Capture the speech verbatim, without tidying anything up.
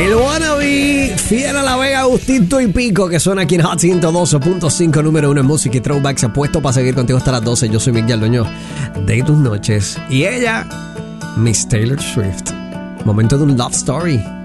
El wannabe, fiel a la Vega, Agustito y Pico, que suena aquí en Hot ciento doce punto cinco, número uno en música y throwback. Se ha puesto para seguir contigo hasta las doce. Yo soy Miguel Dueño de tus noches. Y ella, Miss Taylor Swift. Momento de un love story.